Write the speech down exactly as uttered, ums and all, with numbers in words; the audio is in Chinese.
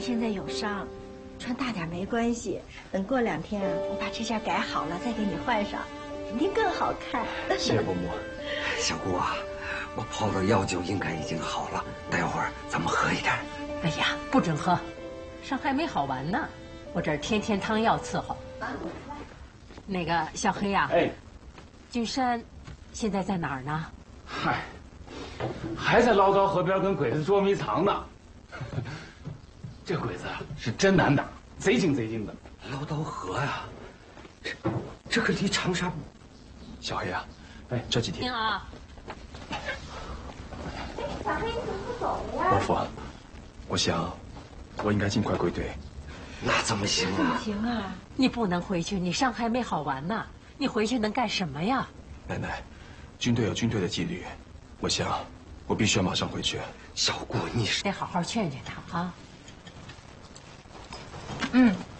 现在有伤，穿大点没关系。等过两天我把这件改好了，再给你换上，肯定更好看。 谢谢伯母。 小姑啊，我泡的药酒应该已经好了，待会儿咱们喝一点。 哎呀，不准喝，伤还没好完呢。我这儿天天汤药伺候。那个小黑呀， 哎， 君山现在在哪儿呢？ 嗨，还在唠叨河边跟鬼子捉迷藏呢。这鬼子啊是真难打，贼精贼精的。 唠叨河呀，这这可离长沙。 小黑啊，哎，这几天。 听啊。 小黑，你怎么不走了呀？ 伯父，我想，我应该尽快归队。 那怎么行怎么啊？ 行啊？ 你不能回去，你伤还没好完呢。你回去能干什么呀？ 奶奶，军队有军队的纪律，我想，我必须要马上回去。 小姑，你是得好好劝劝他啊。 嗯。